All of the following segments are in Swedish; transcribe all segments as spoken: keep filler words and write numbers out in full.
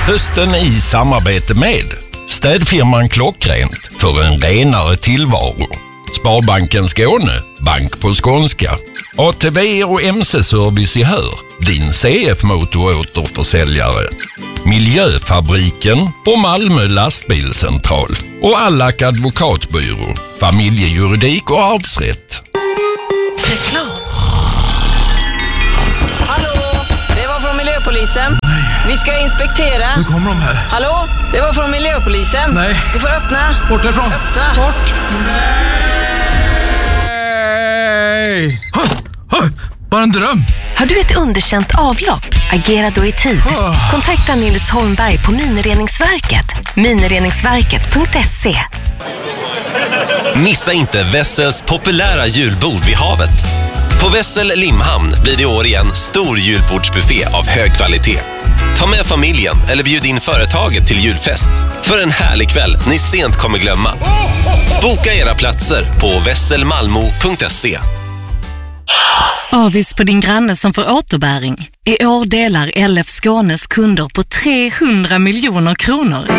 Hösten i samarbete med städfirman Klockrent för en renare tillvaro. Sparbanken Skåne, bank på skånska. A T V och M C-service i Hör, din C F-motoråterförsäljare. Miljöfabriken och Malmö lastbilscentral. Och Allak advokatbyrå, familjejuridik och arvsrätt. Reklam. Hallå, det var från miljöpolisen. Vi ska inspektera. Nu kommer de här. Hallå, det var från miljöpolisen. Nej. Du får öppna. Bort ifrån. Öppna. Bort. Nej. Ha, ha, bara en dröm. Har du ett underkänt avlopp? Agera då i tid. Oh. Kontakta Nils Holmberg på Minireningsverket. minireningsverket punkt se. Missa inte Wessels populära julbord vid havet. På Wessel Limhamn blir det år igen stor julbordsbuffé av hög kvalitet. Ta med familjen eller bjud in företaget till julfest för en härlig kväll ni sent kommer glömma. Boka era platser på vesselmalmo punkt se. Avis på din granne som får återbäring. I år delar L F Skånes kunder på trehundra miljoner kronor.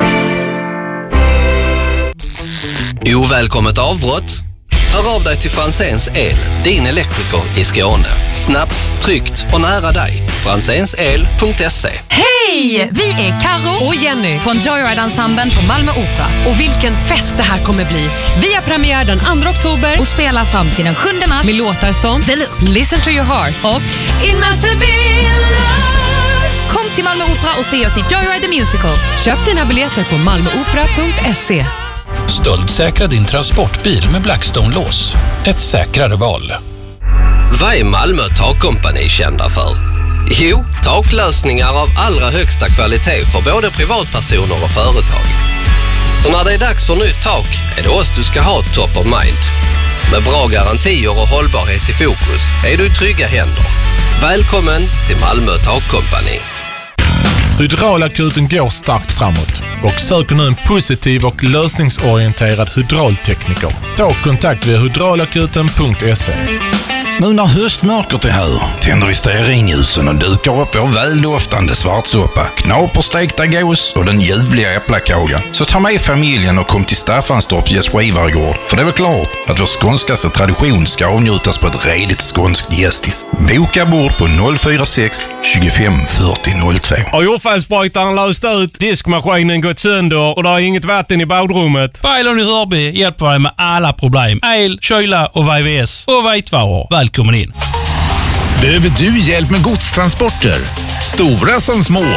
Ovälkommet avbrott? Hör av dig till Franzéns El, din elektriker i Skåne. Snabbt, tryggt och nära dig. franzénsel punkt se. Hej! Vi är Karo och Jenny från Joyride-ensemblen på Malmö Opera. Och vilken fest det här kommer bli. Vi har premiär den andra oktober och spelar fram till den sjunde mars med låtar som The Look, Listen to your heart och It must have been love. Kom till Malmö Opera och se oss i Joyride the Musical. Köp dina biljetter på malmo opera punkt se. Stöldsäkra din transportbil med Blackstone-lås. Ett säkrare val. Vad är Malmö takkompani kända för? Jo, taklösningar av allra högsta kvalitet för både privatpersoner och företag. Så när det är dags för nytt tak är det oss du ska ha top of mind. Med bra garantier och hållbarhet i fokus är du i trygga händer. Välkommen till Malmö takkompani. Hydraulakuten går starkt framåt och söker nu en positiv och lösningsorienterad hydraultekniker. Ta kontakt via hydraulakuten punkt se. Nu när höstmörkret är här tänder vi stearinljusen och dukar upp vår väldoftande svartsoppa, knaperstekta gås och den ljuvliga äpplakagan. Så ta med familjen och kom till Staffanstorps gästgivargård. För det är väl klart att vår skånskaste tradition ska avnjutas på ett redigt skånskt gästis. Boka bord på noll fyra sex tjugofem fyrtio noll två. Har jordfallsbrytaren löst ut, diskmaskinen gått sönder och det är inget vatten i badrummet? Bailon i Hörby hjälper dig med alla problem. El, kyla och V V S och vitvaror. Välkommen in. Behöver du hjälp med godstransporter? Stora som små.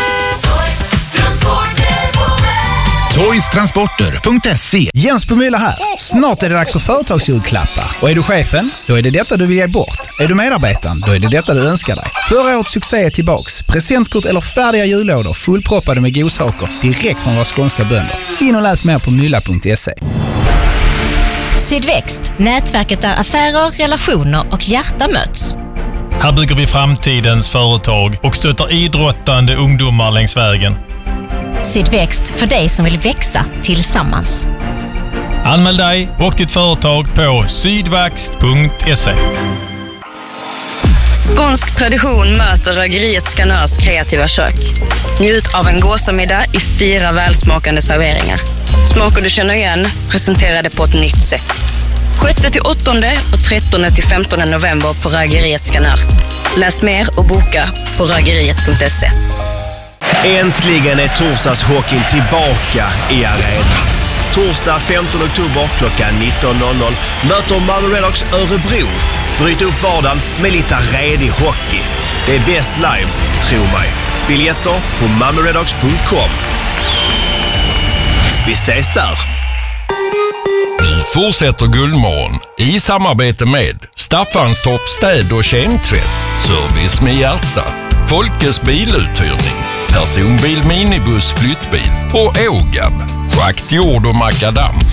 toys transporter punkt se. Jens på Mylla här. Snart är det dags för företagsjulklappar. Och är du chefen? Då är det detta du vill ge bort. Är du medarbetaren? Då är det detta du önskar dig. Förra årets succé är tillbaks. Presentkort eller färdiga jullådor fullproppade med godsaker direkt från våra skånska bönder. In och läs mer på mylla punkt se. Sydväxt, nätverket där affärer, relationer och hjärta möts. Här bygger vi framtidens företag och stöttar idrottande ungdomar längs vägen. Sydväxt för dig som vill växa tillsammans. Anmäl dig och ditt företag på sydväxt punkt se. Skånsk tradition möter Rögeriet Skanörs kreativa kök. Njut av en gåsamiddag i fyra välsmakande serveringar. Smaker du känner igen presenterade på ett nytt sätt. sjätte till åttonde och trettonde till femtonde november på Rögeriet Skanör. Läs mer och boka på rögeriet punkt se. Äntligen är torsdagshockeyn tillbaka i arenan. Torsdag femtonde oktober klockan nitton noll noll möter Malmö Redhawks Örebro. Bryt upp vardagen med lite redig hockey. Det är bäst live, tro mig. Biljetter på malmo redhawks punkt com. Vi ses där. Nu fortsätter Guldmorgon i samarbete med Staffanstorp städ- och kemtvätt, service med hjärta, Folkes biluthyrning, personbil, minibuss, flyttbil och Ågab, schakt, jord och makadam.